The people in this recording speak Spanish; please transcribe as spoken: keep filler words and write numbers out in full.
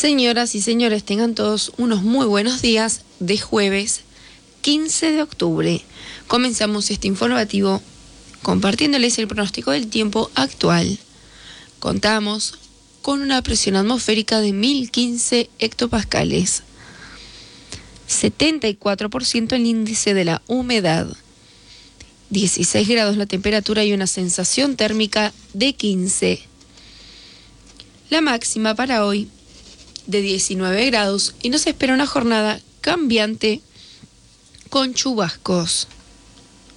Señoras y señores, tengan todos unos muy buenos días de jueves quince de octubre. Comenzamos este informativo compartiéndoles el pronóstico del tiempo actual. Contamos con una presión atmosférica de mil quince hectopascales, setenta y cuatro por ciento el índice de la humedad, dieciséis grados la temperatura y una sensación térmica de quince. La máxima para hoy de diecinueve grados y nos espera una jornada cambiante con chubascos.